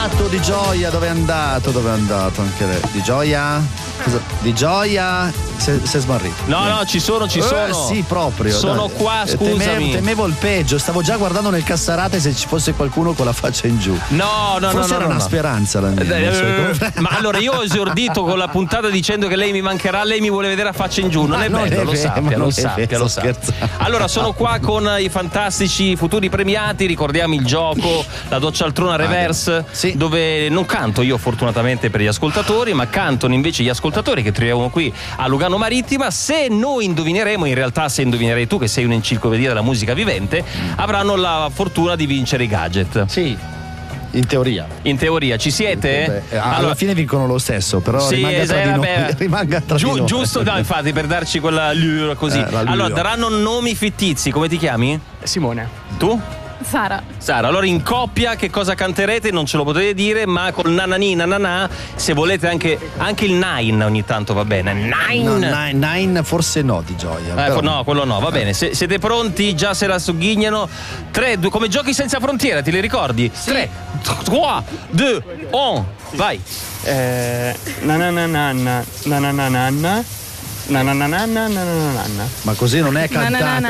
Di Gioia, dove è andato? Dove è andato anche lei? Di Gioia? Di Gioia? Si è smarrito. No, ci sono. Sì, proprio. Sono qua, scusami. Temevo il peggio, stavo già guardando nel Cassarate se ci fosse qualcuno con la faccia in giù. No. Forse era una speranza la mia. Ma allora io ho esordito con la puntata dicendo che lei mi mancherà, lei mi vuole vedere a faccia in giù. Non è vero, lo sappia. Allora, sono qua con i fantastici futuri premiati. Ricordiamo il gioco, la Doccialtrona Reverse, sì, dove non canto io fortunatamente per gli ascoltatori, ma cantano invece gli ascoltatori che troviamo qui a Lugano Marittima. Se noi indovineremo, in realtà se indovinerai tu che sei un'enciclopedia della musica vivente, avranno la fortuna di vincere i gadget. Sì. In teoria ci siete? Alla fine vincono lo stesso, però sì, rimanga tra di noi. Giusto, no, infatti, per darci quella così. Allora, daranno nomi fittizi. Come ti chiami? Simone. Tu? Sara, allora in coppia che cosa canterete? Non ce lo potete dire, ma col nanani nanana, se volete anche il nine ogni tanto va bene. Nine forse no, di Gioia. No, quello no, va bene. Siete pronti? Già se la sogghignano. 3, 2, come Giochi senza frontiera, te li ricordi? Sì. 3, 2, 1, vai. Nananana. Ma così non è cantato.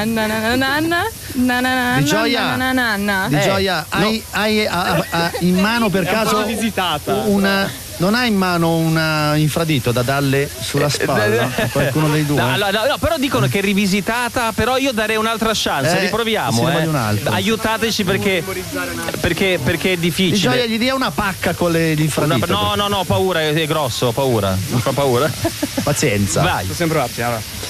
Di Gioia, hai in mano per caso non hai in mano un infradito da darle sulla spalla a qualcuno dei due? No, però dicono che è rivisitata, però io darei un'altra chance, riproviamo. Aiutateci perché è difficile. Di Gioia, gli dia una pacca con l'infradito. No, paura, è grosso, paura. Mi fa paura. Pazienza. Vai. Sto sempre provarci,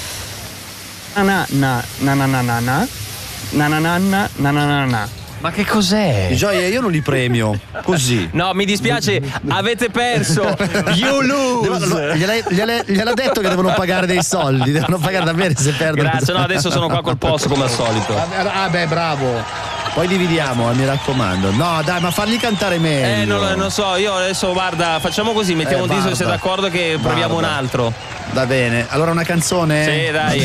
allora. Ma che cos'è? Di Gioia, io non li premio così. No, mi dispiace, avete perso. You lose. Gliel'ha detto che devono pagare dei soldi, devono pagare davvero se perdono. Grazie, no, adesso sono qua col posto come al solito. Bravo. Poi dividiamo, mi raccomando. No, dai, ma fargli cantare meglio. Non so, io adesso guarda, facciamo così, mettiamo un disco se sei d'accordo che proviamo un altro. Va bene. Allora una canzone? Sì, dai.